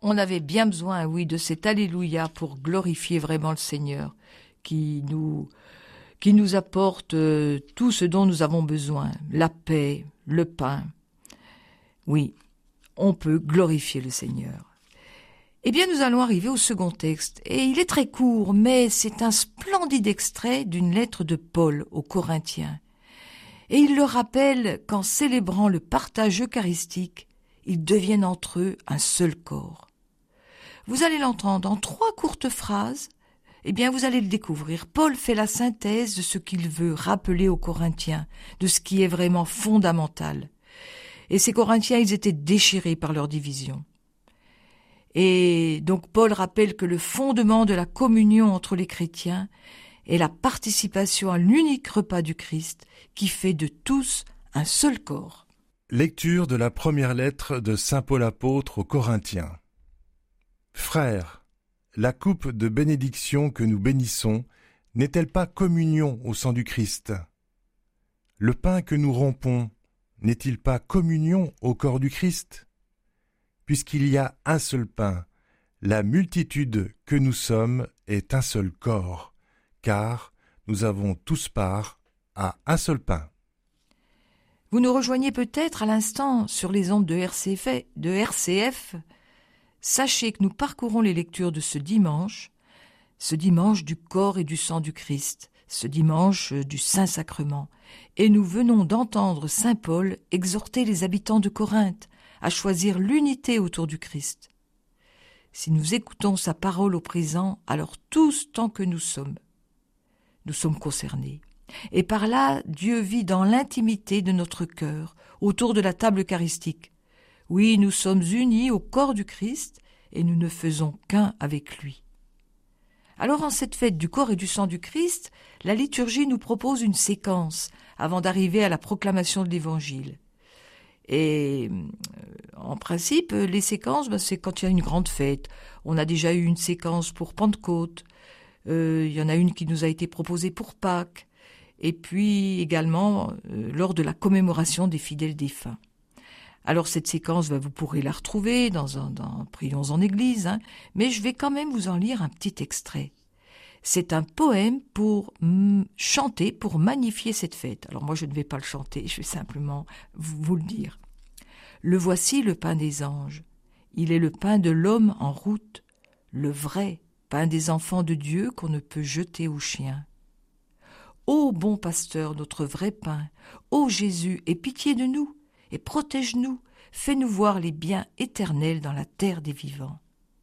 On avait bien besoin, oui, de cet Alléluia pour glorifier vraiment le Seigneur qui nous apporte tout ce dont nous avons besoin, la paix, le pain. Oui, on peut glorifier le Seigneur. Eh bien, nous allons arriver au second texte, et il est très court, mais c'est un splendide extrait d'une lettre de Paul aux Corinthiens. Et il leur rappelle qu'en célébrant le partage eucharistique, ils deviennent entre eux un seul corps. Vous allez l'entendre en 3 courtes phrases. Eh bien, vous allez le découvrir. Paul fait la synthèse de ce qu'il veut rappeler aux Corinthiens, de ce qui est vraiment fondamental. Et ces Corinthiens, ils étaient déchirés par leur division. Et donc Paul rappelle que le fondement de la communion entre les chrétiens est la participation à l'unique repas du Christ qui fait de tous un seul corps. Lecture de la première lettre de saint Paul apôtre aux Corinthiens. Frères, la coupe de bénédiction que nous bénissons n'est-elle pas communion au sang du Christ? Le pain que nous rompons n'est-il pas communion au corps du Christ? Puisqu'il y a un seul pain, la multitude que nous sommes est un seul corps, car nous avons tous part à un seul pain. Vous nous rejoignez peut-être à l'instant sur les ondes de RCF. Sachez que nous parcourons les lectures de ce dimanche du corps et du sang du Christ, ce dimanche du Saint-Sacrement, et nous venons d'entendre saint Paul exhorter les habitants de Corinthe à choisir l'unité autour du Christ. Si nous écoutons sa parole au présent, alors tous tant que nous sommes concernés. Et par là, Dieu vit dans l'intimité de notre cœur, autour de la table eucharistique. Oui, nous sommes unis au corps du Christ et nous ne faisons qu'un avec lui. Alors en cette fête du corps et du sang du Christ, la liturgie nous propose une séquence avant d'arriver à la proclamation de l'Évangile. Et en principe, les séquences, c'est quand il y a une grande fête. On a déjà eu une séquence pour Pentecôte, il y en a une qui nous a été proposée pour Pâques, et puis également lors de la commémoration des fidèles défunts. Alors cette séquence, vous pourrez la retrouver dans Prions en Église, mais je vais quand même vous en lire un petit extrait. C'est un poème pour chanter, pour magnifier cette fête. Alors moi je ne vais pas le chanter, je vais simplement vous le dire. Le voici le pain des anges, il est le pain de l'homme en route, le vrai pain des enfants de Dieu qu'on ne peut jeter aux chiens. Ô bon pasteur, notre vrai pain, ô Jésus, aie pitié de nous et protège-nous, fais-nous voir les biens éternels dans la terre des vivants.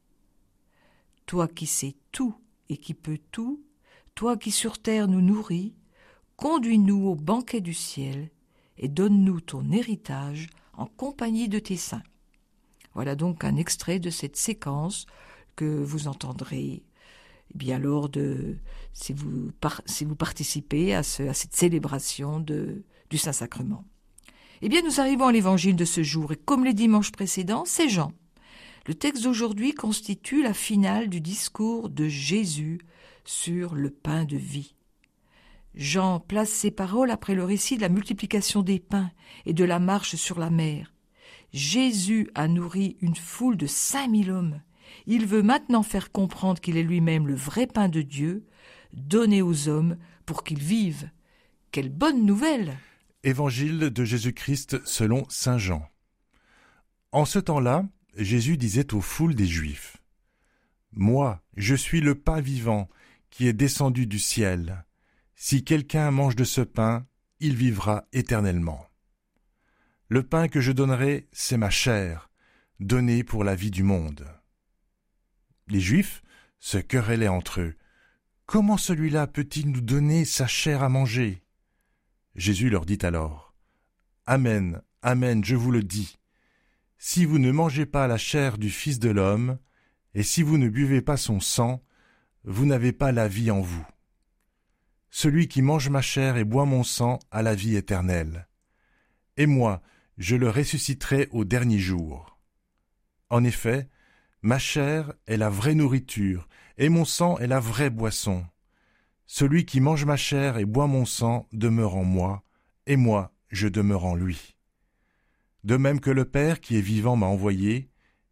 Toi qui sais tout et qui peux tout, toi qui sur terre nous nourris, conduis-nous au banquet du ciel et donne-nous ton héritage en compagnie de tes saints. Voilà donc un extrait de cette séquence que vous entendrez lors de si vous participez à cette célébration du Saint-Sacrement. Eh bien, nous arrivons à l'évangile de ce jour, et comme les dimanches précédents, c'est Jean. Le texte d'aujourd'hui constitue la finale du discours de Jésus sur le pain de vie. Jean place ses paroles après le récit de la multiplication des pains et de la marche sur la mer. Jésus a nourri une foule de 5000 hommes. Il veut maintenant faire comprendre qu'il est lui-même le vrai pain de Dieu, donné aux hommes pour qu'ils vivent. Quelle bonne nouvelle! Évangile de Jésus-Christ selon saint Jean. En ce temps-là, Jésus disait aux foules des Juifs : « Moi, je suis le pain vivant qui est descendu du ciel. Si quelqu'un mange de ce pain, il vivra éternellement. Le pain que je donnerai, c'est ma chair, donnée pour la vie du monde. » Les Juifs se querellaient entre eux. « Comment celui-là peut-il nous donner sa chair à manger ?» Jésus leur dit alors : « Amen, amen, je vous le dis. Si vous ne mangez pas la chair du Fils de l'homme, et si vous ne buvez pas son sang, vous n'avez pas la vie en vous. Celui qui mange ma chair et boit mon sang a la vie éternelle. Et moi, je le ressusciterai au dernier jour. En effet, ma chair est la vraie nourriture, et mon sang est la vraie boisson. Celui qui mange ma chair et boit mon sang demeure en moi, et moi, je demeure en lui. De même que le Père qui est vivant m'a envoyé,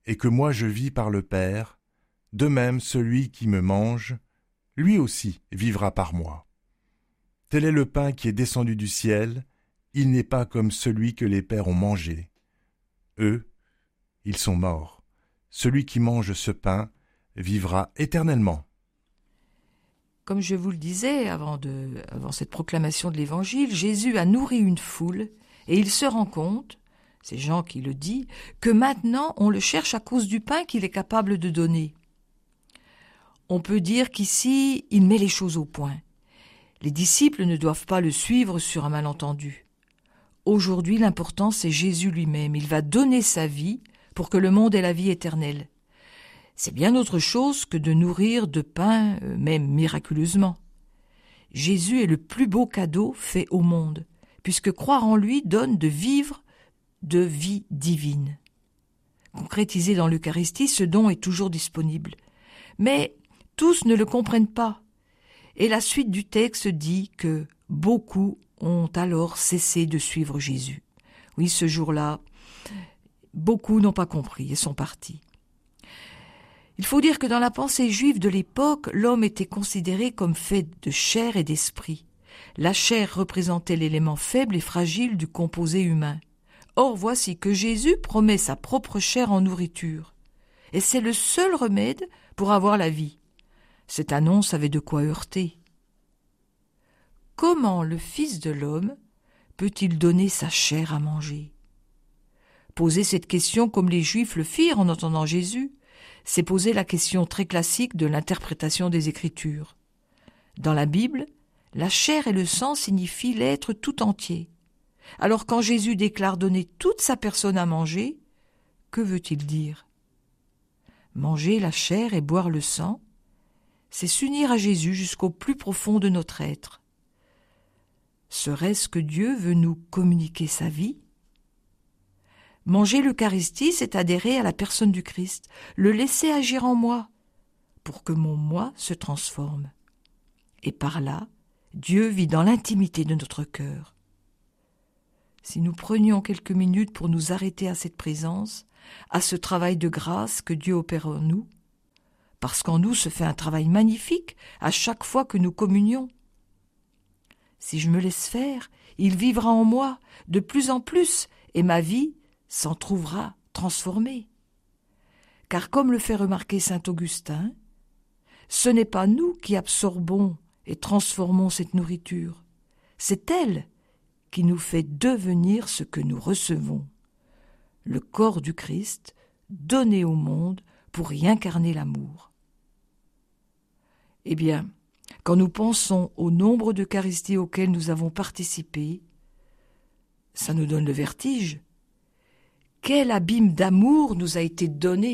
et que moi je vis par le Père, de même celui qui me mange, lui aussi vivra par moi. Tel est le pain qui est descendu du ciel, il n'est pas comme celui que les pères ont mangé. Eux, ils sont morts. Celui qui mange ce pain vivra éternellement. Comme je vous le disais avant cette proclamation de l'Évangile, Jésus a nourri une foule et il se rend compte, c'est Jean qui le dit, que maintenant on le cherche à cause du pain qu'il est capable de donner. On peut dire qu'ici, il met les choses au point. Les disciples ne doivent pas le suivre sur un malentendu. Aujourd'hui, l'important, c'est Jésus lui-même. Il va donner sa vie pour que le monde ait la vie éternelle. C'est bien autre chose que de nourrir de pain, même miraculeusement. Jésus est le plus beau cadeau fait au monde, puisque croire en lui donne de vivre de vie divine. Concrétisé dans l'Eucharistie, ce don est toujours disponible. Mais tous ne le comprennent pas. Et la suite du texte dit que beaucoup ont alors cessé de suivre Jésus. Oui, ce jour-là, beaucoup n'ont pas compris et sont partis. Il faut dire que dans la pensée juive de l'époque, l'homme était considéré comme fait de chair et d'esprit. La chair représentait l'élément faible et fragile du composé humain. Or, voici que Jésus promet sa propre chair en nourriture. Et c'est le seul remède pour avoir la vie. Cette annonce avait de quoi heurter. Comment le Fils de l'homme peut-il donner sa chair à manger ? Poser cette question comme les Juifs le firent en entendant Jésus, c'est poser la question très classique de l'interprétation des Écritures. Dans la Bible, la chair et le sang signifient l'être tout entier. Alors quand Jésus déclare donner toute sa personne à manger, que veut-il dire ? Manger la chair et boire le sang, c'est s'unir à Jésus jusqu'au plus profond de notre être. Serait-ce que Dieu veut nous communiquer sa vie ? Manger l'Eucharistie, c'est adhérer à la personne du Christ, le laisser agir en moi, pour que mon moi se transforme. Et par là, Dieu vit dans l'intimité de notre cœur. Si nous prenions quelques minutes pour nous arrêter à cette présence, à ce travail de grâce que Dieu opère en nous, parce qu'en nous se fait un travail magnifique à chaque fois que nous communions. Si je me laisse faire, il vivra en moi de plus en plus et ma vie s'en trouvera transformée. Car comme le fait remarquer saint Augustin, ce n'est pas nous qui absorbons et transformons cette nourriture, c'est elle qui nous fait devenir ce que nous recevons, le corps du Christ donné au monde pour y incarner l'amour. Eh bien, quand nous pensons au nombre d'Eucharisties auxquelles nous avons participé, ça nous donne le vertige. Quel abîme d'amour nous a été donné